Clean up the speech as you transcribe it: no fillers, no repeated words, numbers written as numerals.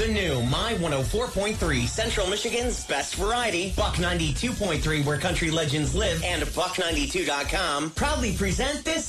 The new My 104.3, Central Michigan's best variety, Buck 92.3, where country legends live, and Buck92.com proudly present this